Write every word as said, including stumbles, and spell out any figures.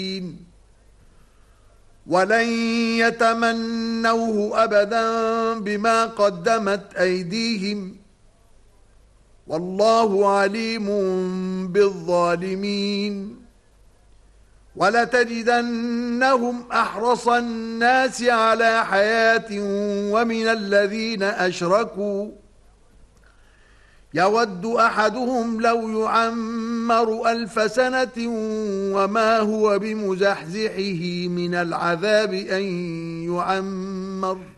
ولن يتمنوه أبدا بما قدمت أيديهم والله عليم بالظالمين. ولتجدنهم أحرص الناس على حياة ومن الذين أشركوا يود أحدهم لو يعمر ألف سنة وما هو بمزحزحه من العذاب أن يعمر